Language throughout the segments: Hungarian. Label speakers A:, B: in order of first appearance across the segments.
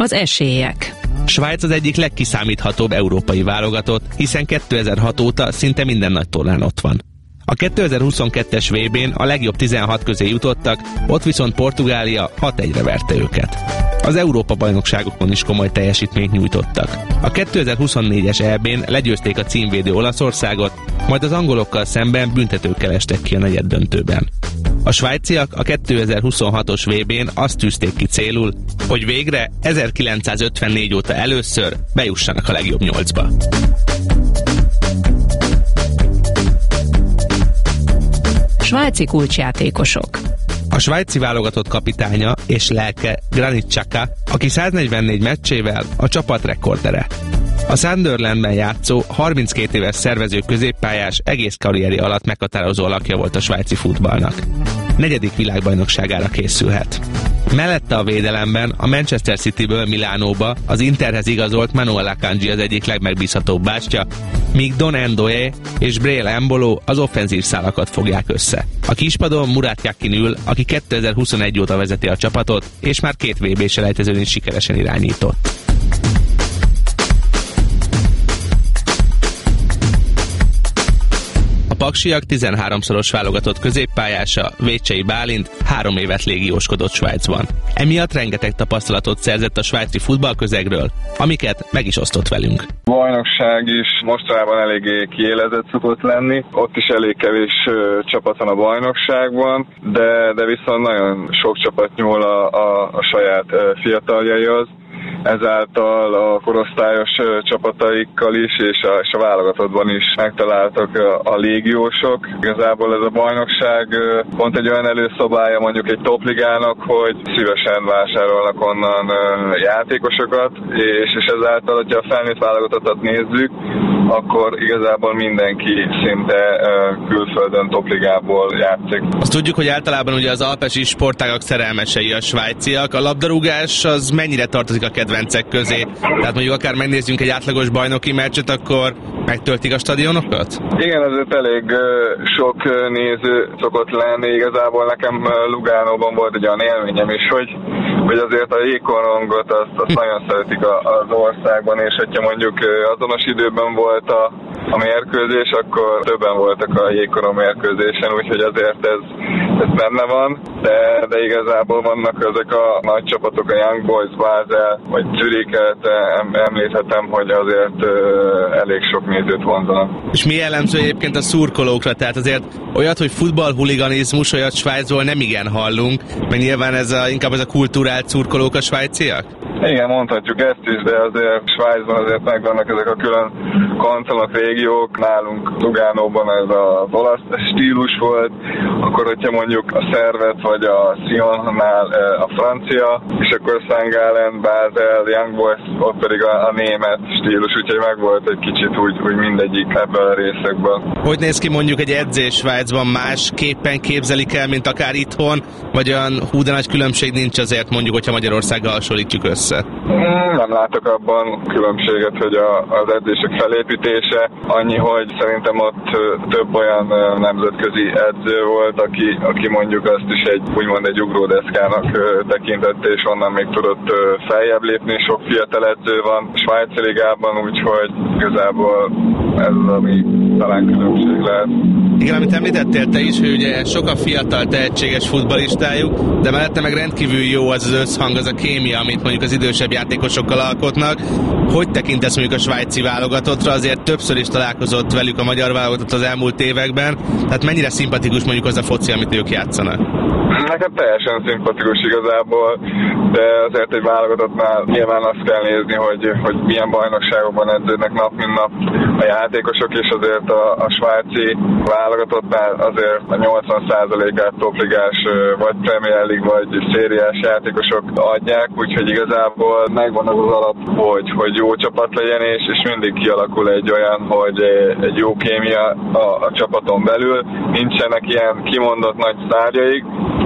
A: Az esélyek.
B: Svájc az egyik legkiszámíthatóbb európai válogatott, hiszen 2006 óta szinte minden nagy tornán ott van. A 2022-es VB-n a legjobb 16 közé jutottak, ott viszont Portugália 6-1-re verte őket. Az Európa-bajnokságokon is komoly teljesítményt nyújtottak. A 2024-es EB-n legyőzték a címvédő Olaszországot, majd az angolokkal szemben büntetőkkel estek ki a negyeddöntőben. A svájciak a 2026-os VB-n azt tűzték ki célul, hogy végre 1954 óta először bejussanak a legjobb 8-ba.
A: Svájci kulcsjátékosok.
B: A svájci válogatott kapitánya és lelke Granit Xhaka, aki 144 meccsével a csapat rekordere. A Sunderlandben játszó, 32 éves szervező középpályás egész karrieri alatt meghatározó alakja volt a svájci futballnak. 4. világbajnokságára készülhet. Mellette a védelemben a Manchester Cityből Milánóba az Interhez igazolt Manuel Akanji az egyik legmegbízhatóbb bástya, míg Don Ndoye és Breel Embolo az offenzív szálakat fogják össze. A kispadon Murat Yakin ül, aki 2021 óta vezeti a csapatot, és már 2 VB-selejtezőn is sikeresen irányított. A paksiak 13-szoros válogatott középpályása, Vécsei Bálint 3 évet légióskodott Svájcban. Emiatt rengeteg tapasztalatot szerzett a svájci futballközegről, amiket meg is osztott velünk.
C: A bajnokság is mostanában eléggé kiélezett szokott lenni, ott is elég kevés csapat van a bajnokságban, de viszont nagyon sok csapat nyúl a saját fiataljaihoz. Ezáltal a korosztályos csapataikkal is és a válogatottban is megtaláltak a légiósok. Igazából ez a bajnokság pont egy olyan előszobája mondjuk egy topligának, hogy szívesen vásárolnak onnan játékosokat, és ezáltal, hogyha a felnőtt válogatottat nézzük, akkor igazából mindenki szinte külföldön topligából játszik.
B: Azt tudjuk, hogy általában ugye az alpesi sportágak szerelmesei a svájciak. A labdarúgás az mennyire tartozik a kedvencek közé? Tehát mondjuk akár megnézzünk egy átlagos bajnoki meccset, akkor megtöltik a stadionokat?
C: Igen, azért elég sok néző szokott lenni. Igazából nekem Lugánóban volt egy olyan élményem is, hogy azért a jégkorongot azt nagyon szeretik az országban, és hogyha mondjuk azonos időben volt a mérkőzés, akkor többen voltak a jégkoron mérkőzésen, úgyhogy azért ez benne van, de igazából vannak ezek a nagy csapatok, a Young Boys, Basel, vagy Züriket említhetem, hogy azért elég sok nézőt vonzanak.
B: És mi jellemző egyébként a szurkolókra? Tehát azért olyat, hogy futballhuliganizmus, olyat Svájcból nem igen hallunk, mert nyilván inkább ez a kulturált szurkolók a svájciak?
C: Igen, mondhatjuk ezt is, de azért Svájcban azért megvannak ezek a külön kantonok, régiók. Nálunk Lugánóban ez az olasz stílus volt, akkor hogyha mondjuk a Servet vagy a Sionnál a francia, és akkor St. Gallen, Basel, Young Boys, ott pedig a német stílus, úgyhogy megvolt egy kicsit úgy mindegyik ebből a részekből. Hogy
B: néz ki mondjuk egy edzés Svájcban, másképpen képzelik el, mint akár itthon, vagy olyan de nagy különbség nincs azért mondjuk, hogyha Magyarországgal hasonlítjuk össze?
C: Nem látok abban különbséget, hogy az edzések felépítése, annyi, hogy szerintem ott több olyan nemzetközi edző volt, aki mondjuk azt is úgymond egy ugródeszkának tekintette, és onnan még tudott feljebb lépni. Sok fiatal edző van Svájci ligában, úgyhogy igazából ez az, ami talán különbség lehet.
B: Igen, amit említettél te is, hogy ugye sok a fiatal tehetséges futballistájuk, de mellette meg rendkívül jó az összhang, az a kémia, amit mondjuk az idősebb játékosokkal alkotnak. Hogy tekintesz mondjuk a svájci válogatottra? Azért többször is találkozott velük a magyar válogatott az elmúlt években, tehát mennyire szimpatikus mondjuk az a foci, amit ők játszanak?
C: Nekem teljesen szimpatikus igazából, de azért egy válogatottnál nyilván azt kell nézni, hogy milyen bajnokságokban edződnek nap mint nap a játékosok, és azért a svájci válogatottnál azért a 80%-át topligás vagy Premier League vagy szériás játékosok adják, úgyhogy igazából megvan az az alap, hogy jó csapat legyen, és mindig kialakul egy olyan, hogy egy jó kémia a csapaton belül, nincsenek ilyen kimondott nagy sztárjaik,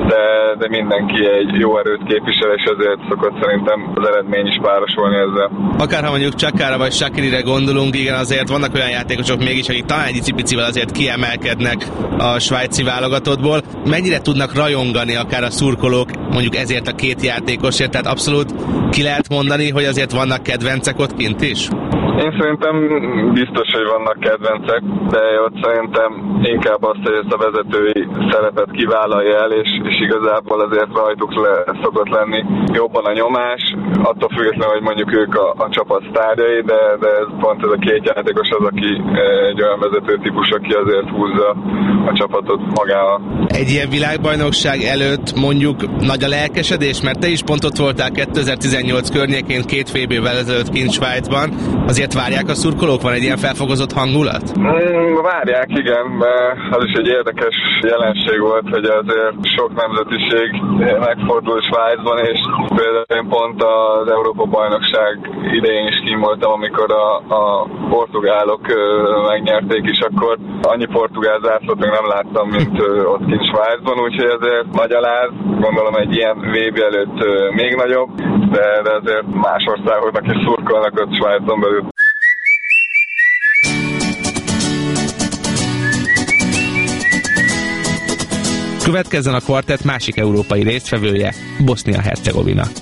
C: de mindenki egy jó erőt képvisel, és ezért szokott szerintem az eredmény is párosulni ezzel.
B: Akárha mondjuk Csakára vagy Shaqirire gondolunk, igen, azért vannak olyan játékosok mégis, akik talán egy icipicivel azért kiemelkednek a svájci válogatottból. Mennyire tudnak rajongani akár a szurkolók mondjuk ezért a két játékosért, tehát abszolút ki lehet mondani, hogy azért vannak kedvencek ott kint is?
C: Én szerintem biztos, hogy vannak kedvencek, de ott szerintem inkább azt, hogy ezt a vezetői szerepet kivállalja el, és igazából azért rajtuk szokott lenni jobban a nyomás, attól függetlenül, hogy mondjuk ők a csapat sztárjai, de ez pont ez a két játékos az, aki egy olyan vezető típus, aki azért húzza a csapatot magával.
B: Egy ilyen világbajnokság előtt mondjuk nagy a lelkesedés, mert te is pont ott voltál 2018 környékén 2 fél évvel ezelőtt kint Svájcban. Azért várják a szurkolók? Van egy ilyen felfogozott hangulat?
C: Várják, igen. Az is egy érdekes jelenség volt, hogy azért sok nemzetiség megfordul Svájcban, és például én pont az Európa-bajnokság idején is kint voltam, amikor a portugálok megnyerték, és akkor annyi portugál zászlót még nem láttam, mint ott kint Svájcban, úgyhogy ezért nagy aláz, gondolom egy ilyen VB előtt még nagyobb, de azért más országoknak is szurkolnak ott Svájcon belül.
B: Következzen a kvartett másik európai résztvevője, Bosznia-Hercegovina.